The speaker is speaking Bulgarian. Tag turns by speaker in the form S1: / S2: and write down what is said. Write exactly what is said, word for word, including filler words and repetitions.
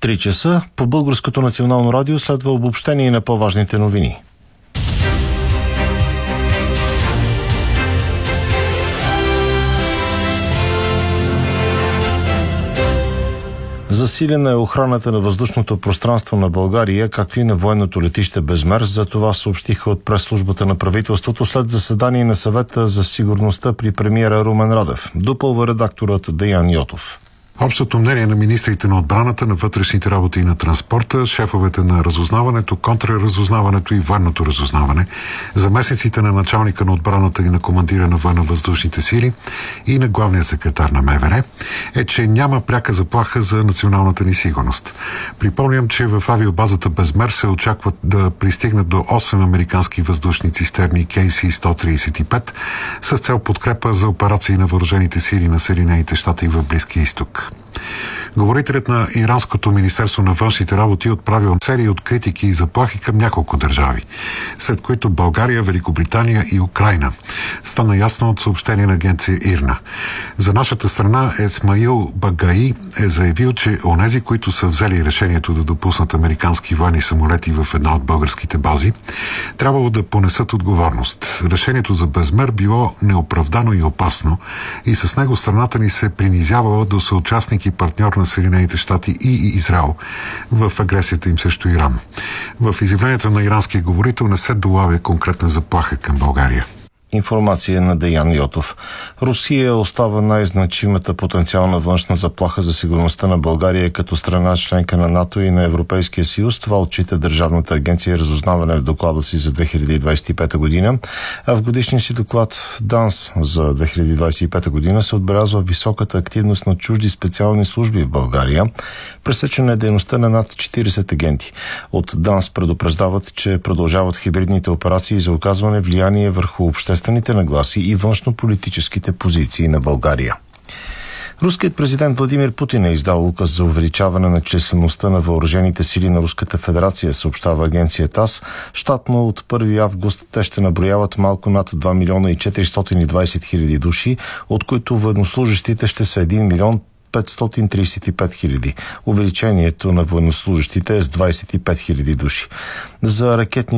S1: три часа по Българското национално радио следва обобщение на по-важните новини. Засилена е охраната на въздушното пространство на България, както и на военното летище Безмер. За това съобщиха от пресслужбата на правителството след заседание на съвета за сигурността при премиера Румен Радев. Допълва редакторът Деян Йотов.
S2: Общото мнение на министрите на отбраната, на вътрешните работи и на транспорта, шефовете на разузнаването, контраразузнаването и военното разузнаване, заместниците на началника на отбраната и на командира на военно-въздушните сили и на главния секретар на МВР е, че няма пряка заплаха за националната ни сигурност. Припомням, че в авиобазата Безмер се очакват да пристигнат до осем американски въздушни цистерни Кей Си сто тридесет и пет с цел подкрепа за операции на въоръжените сили на Съединените щати в Близкия изток. Говорителят на Иранското министерство на външните работи отправил серия от критики и заплахи към няколко държави, след които България, Великобритания и Украйна. Стана ясно от съобщение на агенция ИРНА. За нашата страна Есмаил Багаи е заявил, че онези, които са взели решението да допуснат американски военни самолети в една от българските бази, трябвало да понесат отговорност. Решението за Безмер било неоправдано и опасно и с него страната ни се принизявала до съучастник и партньор на Съединените щати и Израел в агресията им срещу Иран. В изявлението на иранския говорител не се долавя конкретна заплаха към България.
S1: Информация на Деян Йотов. Русия остава най-значимата потенциална външна заплаха за сигурността на България като страна членка на НАТО и на Европейския съюз. Това отчита Държавната агенция разузнаване в доклада си за две хиляди двадесет и пета година. А в годишния си доклад ДАНС за две хиляди двадесет и пета година се отбелязва високата активност на чужди специални служби в България. Пресечена е дейността на над четиридесет агенти. От ДАНС предупреждават, че продължават хибридните операции за оказване влияние върху обществените нагласи и външно-политическите позиции на България. Руският президент Владимир Путин е издал указ за увеличаване на числеността на въоръжените сили на Руската федерация, съобщава агенция ТАСС. Щатно от първи август те ще наброяват малко над два милиона и четиристотин и двадесет хиляди души, от които военнослужещите ще са един милион петстотин тридесет и пет хиляди. Увеличението на военнослужещите е с двадесет и пет хиляди души. За ракетни